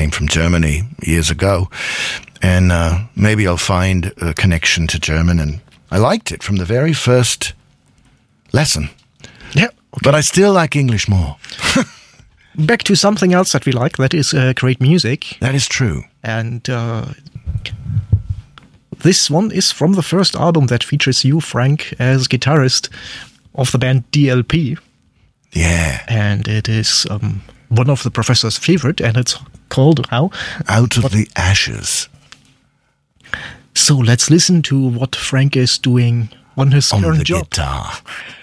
came from Germany years ago. And maybe I'll find a connection to German. And I liked it from the very first lesson. Yeah. Okay. But I still like English more. Back to something else that we like, that is great music. That is true. And this one is from the first album that features you, Frank, as guitarist of the band DLP. Yeah. And it is one of the professor's favorite, and it's called how? Out of the Ashes. So let's listen to what Frank is doing on his current job. On the guitar.